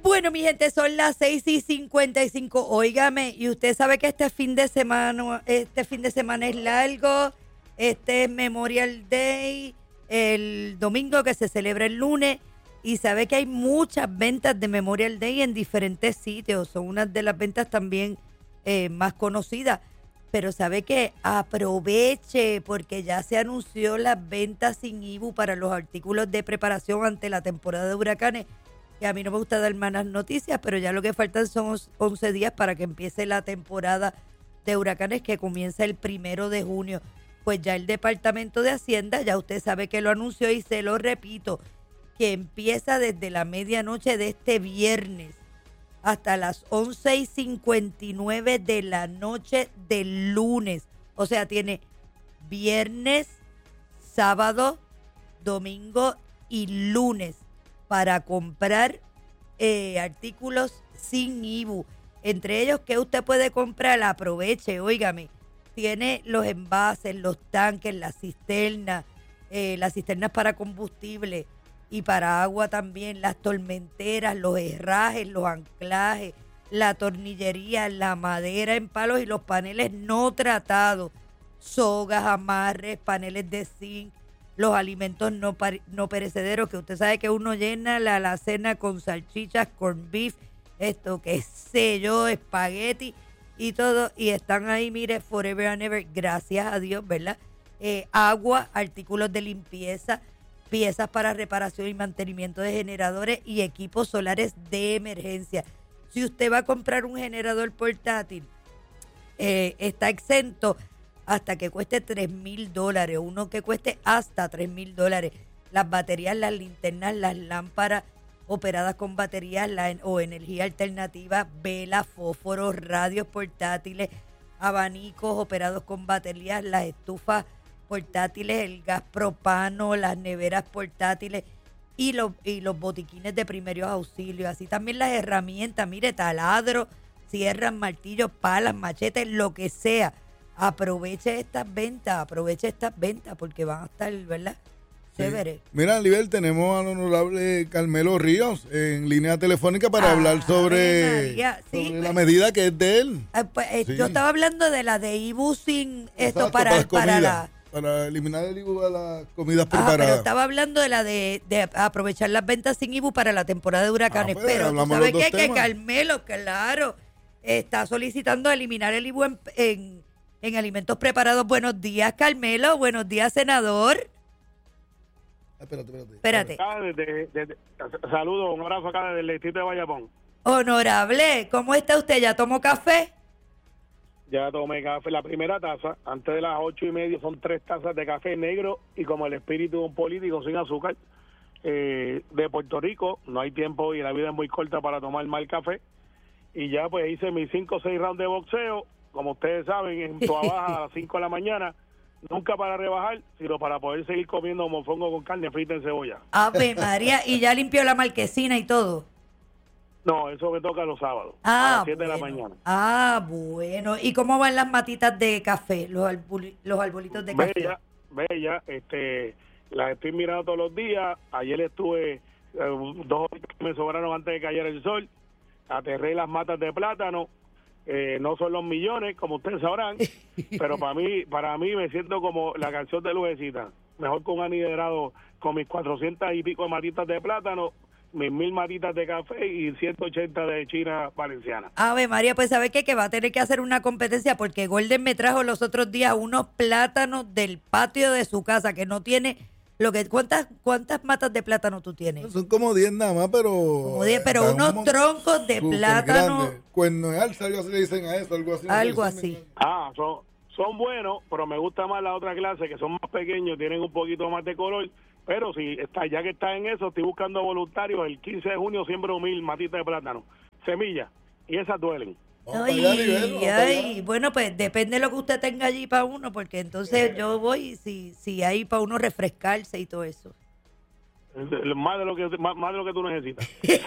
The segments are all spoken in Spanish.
Bueno, mi gente, son las 6:55. Óigame, y usted sabe que este fin de semana es largo. Este es Memorial Day, el domingo que se celebra el lunes. Y sabe que hay muchas ventas de Memorial Day en diferentes sitios. Son unas de las ventas también más conocidas. Pero sabe que aproveche porque ya se anunció las ventas sin IBU para los artículos de preparación ante la temporada de huracanes. Que a mí no me gusta dar malas noticias, pero ya lo que faltan son 11 días para que empiece la temporada de huracanes que comienza el 1 de junio. Pues ya el Departamento de Hacienda, ya usted sabe que lo anunció y se lo repito, que empieza desde la medianoche de este viernes hasta las 11:59 de la noche del lunes. O sea, tiene viernes, sábado, domingo y lunes para comprar artículos sin IBU. Entre ellos, que usted puede comprar, aproveche, óigame, tiene los envases, los tanques, las cisternas para combustible y para agua también, las tormenteras, los herrajes, los anclajes, la tornillería, la madera en palos y los paneles no tratados, sogas, amarres, paneles de zinc, los alimentos no perecederos, que usted sabe que uno llena la alacena con salchichas, corn beef, esto qué sé yo, espagueti y todo, y están ahí, mire, forever and ever, gracias a Dios, ¿verdad? Agua, artículos de limpieza, piezas para reparación y mantenimiento de generadores y equipos solares de emergencia. Si usted va a comprar un generador portátil, está exento hasta que cueste $3,000, uno que cueste hasta $3,000. Las baterías, las linternas, las lámparas operadas con baterías o energía alternativa, velas, fósforos, radios portátiles, abanicos operados con baterías, las estufas portátiles, el gas propano, las neveras portátiles y los botiquines de primeros auxilios. Así también las herramientas, mire, taladro, sierras, martillos, palas, machetes, lo que sea. Aproveche estas ventas porque van a estar, ¿verdad? Chévere. Sí. Mira, Anibel, tenemos al honorable Carmelo Ríos en línea telefónica para hablar sobre, María, sí, sobre la medida que es de él. Sí. Yo estaba hablando de la de IBU sin esto. Exacto, para eliminar el IBU a las comidas preparadas. Pero estaba hablando de la de aprovechar las ventas sin IBU para la temporada de huracanes. Pues, pero ¿tú sabes qué? Que temas. Carmelo, claro, está solicitando eliminar el IBU en alimentos preparados. Buenos días, Carmelo. Buenos días, senador. Espérate. Saludos, un abrazo acá desde el distrito de Bayamón. Honorable, ¿cómo está usted? ¿Ya tomó café? Ya tomé café, la primera taza, antes de las 8:30 son 3 tazas de café negro y como el espíritu de un político sin azúcar. De Puerto Rico, no hay tiempo y la vida es muy corta para tomar mal café. Y ya pues hice mis 5 o 6 rounds de boxeo, como ustedes saben, en Toa Baja a las 5 de la mañana. Nunca para rebajar, sino para poder seguir comiendo mofongo con carne frita en cebolla. Ave María, y ya limpió la marquesina y todo. No, eso me toca los sábados, a las 7 de la mañana. Bueno. ¿Y cómo van las matitas de café, los arbolitos de café? Bella, las estoy mirando todos los días. Ayer estuve 2 horas que me sobraron antes de que cayera el sol. Aterré las matas de plátano. No son los millones, como ustedes sabrán, pero para mí me siento como la canción de Lucecita, mejor con un aniderado con mis 400 y pico de matitas de plátano, mis 1,000 matitas de café y 180 de China valenciana. Ave María, pues ¿sabe qué? Que va a tener que hacer una competencia porque Golden me trajo los otros días unos plátanos del patio de su casa que no tiene ¿Cuántas matas de plátano tú tienes? Son como 10 nada más, pero... Como 10, pero unos troncos de plátano... Cuerno de alza, algo así le dicen a eso, algo así. Algo así. Son buenos, pero me gusta más la otra clase, que son más pequeños, tienen un poquito más de color. Pero ya que está en eso, estoy buscando voluntarios. El 15 de junio siembro 1,000 matitas de plátano. Semillas. Y esas duelen. Bueno, pues depende de lo que usted tenga allí para uno, porque entonces yo voy si hay para uno refrescarse y todo eso. Más de lo que tú necesitas.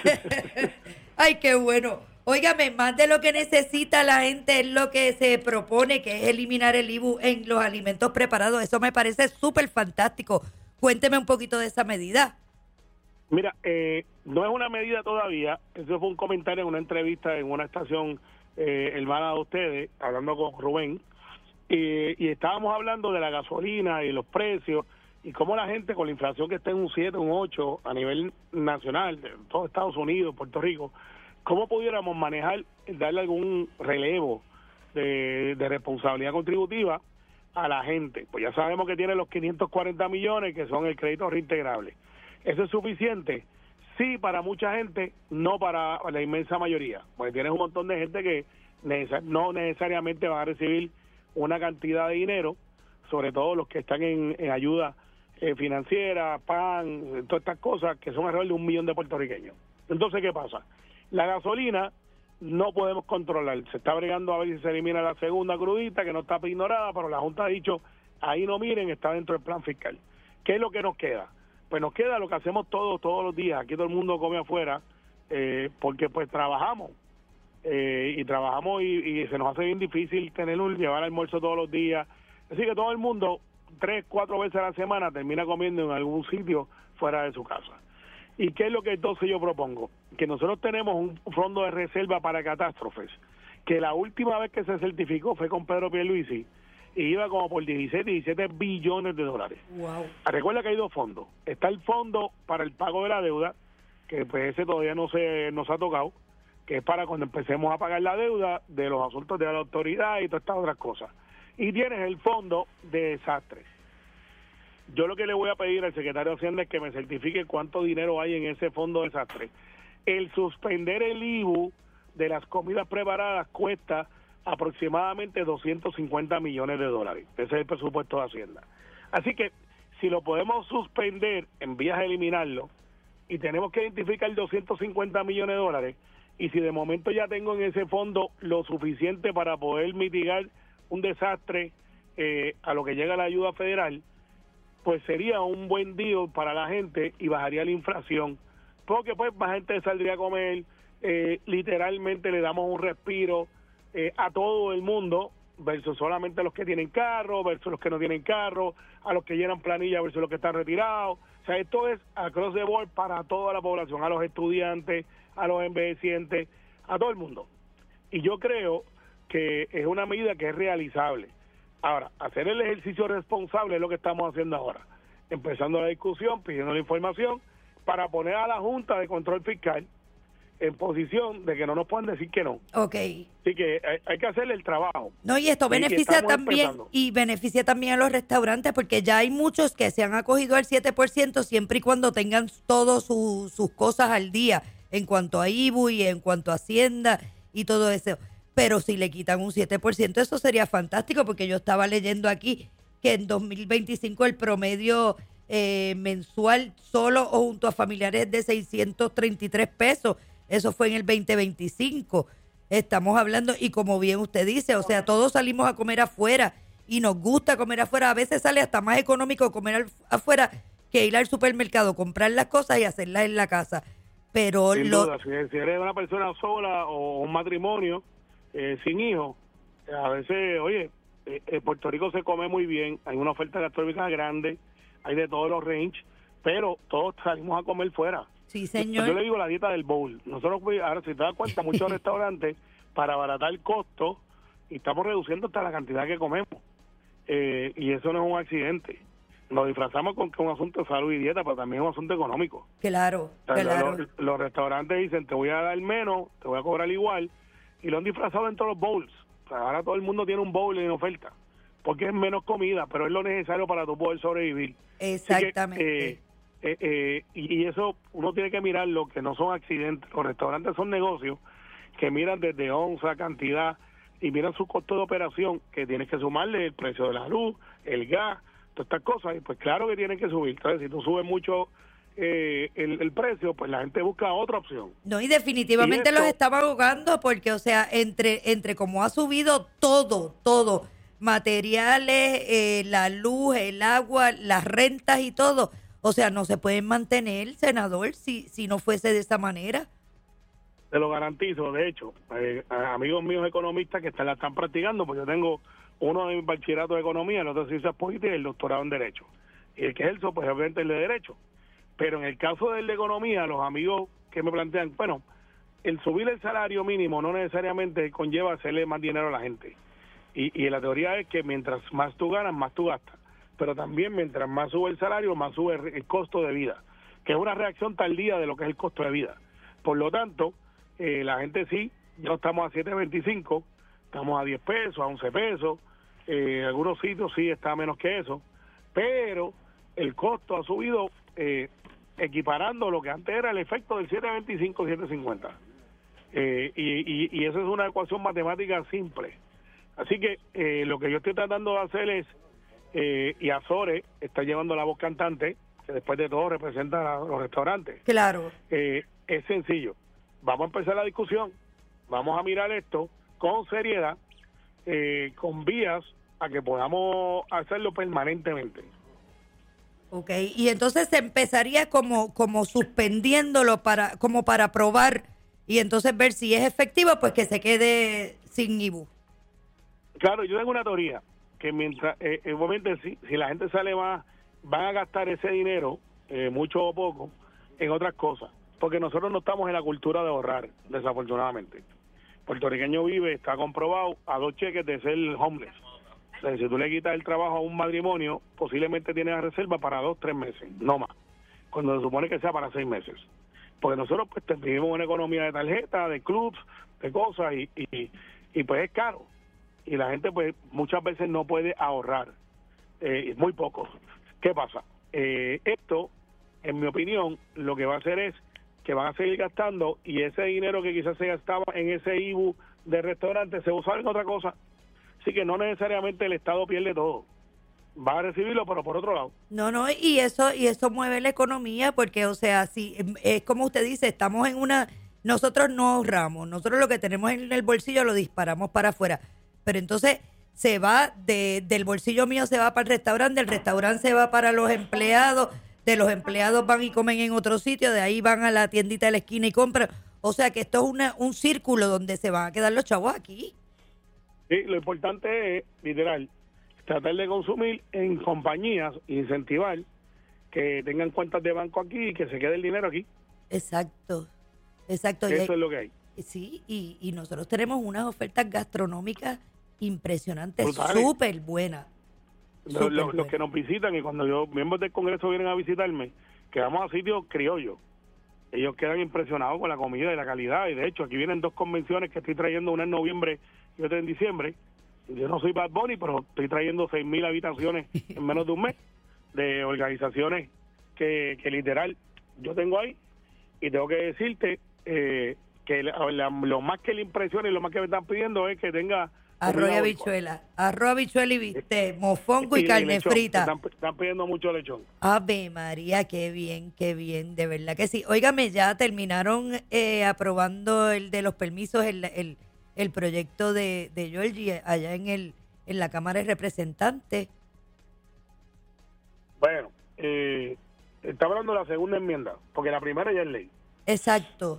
Ay, qué bueno. Óigame, más de lo que necesita la gente es lo que se propone, que es eliminar el IBU en los alimentos preparados. Eso me parece súper fantástico. Cuénteme un poquito de esa medida. Mira, no es una medida todavía, eso fue un comentario en una entrevista en una estación hermana de ustedes, hablando con Rubén, y estábamos hablando de la gasolina y los precios, y cómo la gente con la inflación que está en un 7, un 8 a nivel nacional, de todo Estados Unidos, Puerto Rico, cómo pudiéramos manejar, darle algún relevo de responsabilidad contributiva a la gente. Pues ya sabemos que tiene los 540 millones que son el crédito reintegrable. ¿Eso es suficiente? Sí, para mucha gente, no para la inmensa mayoría, porque tienes un montón de gente que no necesariamente va a recibir una cantidad de dinero, sobre todo los que están en ayuda financiera, PAN, todas estas cosas que son alrededor de 1 millón de puertorriqueños. Entonces, ¿qué pasa? La gasolina no podemos controlar, se está bregando a ver si se elimina la segunda crudita, que no está ignorada, pero la Junta ha dicho, ahí no miren, está dentro del plan fiscal. ¿Qué es lo que nos queda? Pues nos queda lo que hacemos todos los días, aquí todo el mundo come afuera, porque pues trabajamos, y trabajamos y se nos hace bien difícil llevar almuerzo todos los días, así que todo el mundo 3, 4 veces a la semana termina comiendo en algún sitio fuera de su casa. ¿Y qué es lo que entonces yo propongo? Que nosotros tenemos un fondo de reserva para catástrofes, que la última vez que se certificó fue con Pedro Pierluisi, y iba como por 17 billones de dólares. Wow. Recuerda que hay 2 fondos. Está el fondo para el pago de la deuda, que pues ese todavía no se ha tocado, que es para cuando empecemos a pagar la deuda de los asuntos de la autoridad y todas estas otras cosas. Y tienes el fondo de desastres. Yo lo que le voy a pedir al secretario de Hacienda es que me certifique cuánto dinero hay en ese fondo de desastres. El suspender el IVU de las comidas preparadas cuesta aproximadamente 250 millones de dólares. Ese es el presupuesto de Hacienda. Así que si lo podemos suspender en vías de eliminarlo, y tenemos que identificar 250 millones de dólares, y si de momento ya tengo en ese fondo lo suficiente para poder mitigar un desastre a lo que llega la ayuda federal, pues sería un buen deal para la gente y bajaría la inflación, porque pues más gente saldría a comer, literalmente le damos un respiro a todo el mundo, versus solamente los que tienen carro, versus los que no tienen carro, a los que llenan planilla versus los que están retirados. O sea, esto es across the board para toda la población, a los estudiantes, a los envejecientes, a todo el mundo. Y yo creo que es una medida que es realizable. Ahora, hacer el ejercicio responsable es lo que estamos haciendo ahora, empezando la discusión, pidiendo la información, para poner a la Junta de Control Fiscal en posición de que no nos puedan decir que no. Ok. Así que hay que hacerle el trabajo. No, y esto beneficia también, y beneficia también a los restaurantes, porque ya hay muchos que se han acogido al 7% siempre y cuando tengan todas sus cosas al día, en cuanto a IVU y en cuanto a Hacienda y todo eso. Pero si le quitan un 7%, eso sería fantástico, porque yo estaba leyendo aquí que en 2025 el promedio mensual solo o junto a familiares es de 633 pesos. Eso fue en el 2025. Estamos hablando, y como bien usted dice, o sea, todos salimos a comer afuera y nos gusta comer afuera. A veces sale hasta más económico comer afuera que ir al supermercado, comprar las cosas y hacerlas en la casa. Pero sin duda, si eres una persona sola o un matrimonio sin hijos, a veces, oye, en Puerto Rico se come muy bien, hay una oferta gastronómica grande, hay de todos los range, pero todos salimos a comer fuera. Sí, señor. Yo le digo la dieta del bowl. Nosotros, ahora si te das cuenta, muchos restaurantes, para abaratar el costo, y estamos reduciendo hasta la cantidad que comemos. Y eso no es un accidente. Nos disfrazamos con que es un asunto de salud y dieta, pero también es un asunto económico. Claro, o sea, claro. Los restaurantes dicen, te voy a dar menos, te voy a cobrar igual, y lo han disfrazado dentro de los bowls. O sea, ahora todo el mundo tiene un bowl en oferta, porque es menos comida, pero es lo necesario para tu poder sobrevivir. Exactamente. Y eso uno tiene que mirarlo, que no son accidentes. Los restaurantes son negocios que miran desde onza, cantidad, y miran su costo de operación, que tienes que sumarle el precio de la luz, el gas, todas estas cosas, y pues claro que tienen que subir. Entonces, si tú subes mucho el precio, pues la gente busca otra opción. No, y definitivamente los estaba ahogando, porque, o sea, entre cómo ha subido todo, materiales, la luz, el agua, las rentas y todo, o sea, no se pueden mantener, senador, si no fuese de esa manera. Te lo garantizo. De hecho, amigos míos economistas que la están practicando, pues yo tengo uno de mis bachilleratos de economía, el otro de ciencias políticas y el doctorado en derecho. Y el que es eso, pues obviamente el de derecho. Pero en el caso de la economía, los amigos que me plantean, bueno, el subir el salario mínimo no necesariamente conlleva hacerle más dinero a la gente. Y la teoría es que mientras más tú ganas, más tú gastas. Pero también mientras más sube el salario, más sube el costo de vida, que es una reacción tardía de lo que es el costo de vida. Por lo tanto, la gente sí, ya no estamos a 7.25, estamos a 10 pesos, a 11 pesos, en algunos sitios sí está menos que eso, pero el costo ha subido equiparando lo que antes era el efecto del 7.25, 7.50. Y eso es una ecuación matemática simple. Así que lo que yo estoy tratando de hacer es, y Azores está llevando la voz cantante, que después de todo representa a los restaurantes. Claro. Es sencillo. Vamos a empezar la discusión, vamos a mirar esto con seriedad, con vías a que podamos hacerlo permanentemente. Ok, y entonces se empezaría como suspendiéndolo como para probar y entonces ver si es efectivo, pues que se quede sin IBU. Claro, yo tengo una teoría, que mientras, obviamente si la gente sale más, van a gastar ese dinero, mucho o poco, en otras cosas, porque nosotros no estamos en la cultura de ahorrar, desafortunadamente. Puertorriqueño vive, está comprobado, a 2 cheques de ser homeless. O sea, si tú le quitas el trabajo a un matrimonio, posiblemente tiene la reserva para 2, 3 meses, no más, cuando se supone que sea para 6 meses. Porque nosotros pues vivimos una economía de tarjeta, de clubs, de cosas, y pues es caro. Y la gente pues muchas veces no puede ahorrar, muy poco. ¿Qué pasa? Esto, en mi opinión, lo que va a hacer es que van a seguir gastando y ese dinero que quizás se gastaba en ese IBU de restaurante se usa en otra cosa. Así que no necesariamente el Estado pierde todo. Va a recibirlo, pero por otro lado. No, y eso mueve la economía porque, o sea, si es como usted dice, estamos en nosotros no ahorramos, nosotros lo que tenemos en el bolsillo lo disparamos para afuera, pero entonces se va del bolsillo mío, se va para el restaurante, del restaurante se va para los empleados, de los empleados van y comen en otro sitio, de ahí van a la tiendita de la esquina y compran, o sea que esto es un círculo donde se van a quedar los chavos aquí. Sí, lo importante es, literal, tratar de consumir en compañías, incentivar que tengan cuentas de banco aquí y que se quede el dinero aquí. Exacto. Eso es lo que hay. Sí, y nosotros tenemos unas ofertas gastronómicas impresionantes, Brutales. súper buenas. Los que nos visitan y cuando miembros del Congreso vienen a visitarme, que vamos a sitios criollos, ellos quedan impresionados con la comida y la calidad. Y de hecho, aquí vienen 2 convenciones que estoy trayendo, una en noviembre y otra en diciembre. Yo no soy Bad Bunny, pero estoy trayendo 6,000 habitaciones en menos de un mes de organizaciones que literal yo tengo ahí. Y tengo que decirte que lo más que le impresiona y lo más que me están pidiendo es que tenga arroz y habichuela y bistec, mofongo y carne lechón. frita. Están pidiendo mucho lechón. Ave María, qué bien, de verdad que sí. Óigame, ya terminaron aprobando el de los permisos, el proyecto de Georgie allá en la Cámara de Representantes. Bueno, está hablando de la segunda enmienda, porque la primera ya es ley. Exacto.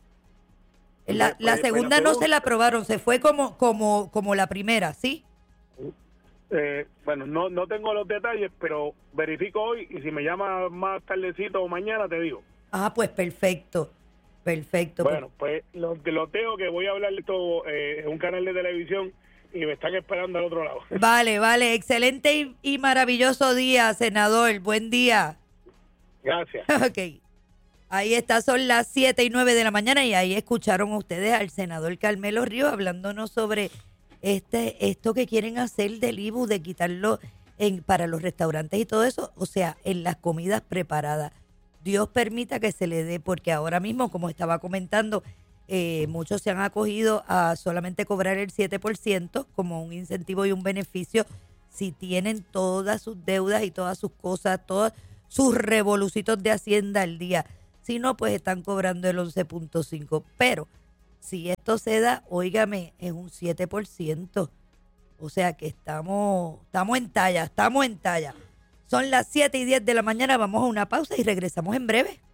La segunda no se la aprobaron, se fue como la primera, ¿sí? Bueno, no tengo los detalles, pero verifico hoy y si me llama más tardecito o mañana te digo. Ah, pues perfecto. Bueno, pues lo tengo que voy a hablar de esto en un canal de televisión y me están esperando al otro lado. Vale, excelente y maravilloso día, senador, buen día. Gracias. Ok. Ahí está, son las 7:09 de la mañana y ahí escucharon ustedes al senador Carmelo Ríos hablándonos sobre esto que quieren hacer del IBU, de quitarlo para los restaurantes y todo eso, o sea, en las comidas preparadas. Dios permita que se le dé, porque ahora mismo, como estaba comentando, muchos se han acogido a solamente cobrar el 7% como un incentivo y un beneficio si tienen todas sus deudas y todas sus cosas, todos sus revolucitos de Hacienda al día. Si no, pues están cobrando el 11.5%. Pero si esto se da, óigame, es un 7%. O sea que estamos en talla. Son las 7:10 de la mañana. Vamos a una pausa y regresamos en breve.